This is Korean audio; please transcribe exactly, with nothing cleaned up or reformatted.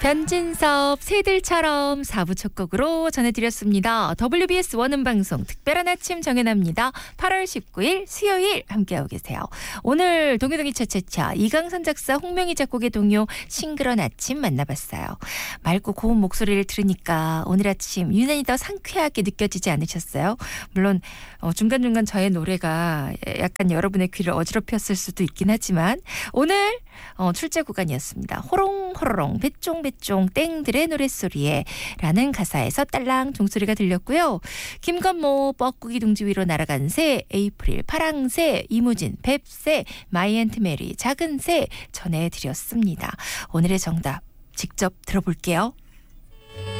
변진섭 새들처럼 사 부 첫 곡으로 전해드렸습니다. 더블유비에스 원음방송 특별한 아침 정연합니다. 팔월 십구일 수요일 함께하고 계세요. 오늘 동요동이 차차차 이강선 작사 홍명희 작곡의 동요 싱그런 아침 만나봤어요. 맑고 고운 목소리를 들으니까 오늘 아침 유난히 더 상쾌하게 느껴지지 않으셨어요? 물론 중간중간 저의 노래가 약간 여러분의 귀를 어지럽혔을 수도 있긴 하지만 오늘 출제 구간이었습니다. 호롱호롱 배쫑배쫑 땡들의 노랫소리에 라는 가사에서 딸랑 종소리가 들렸고요. 김건모 뻐꾸기 둥지 위로 날아간 새, 에이프릴 파랑새, 이무진 뱁새, 마이앤트메리 작은 새 전해드렸습니다. 오늘의 정답 직접 들어볼게요.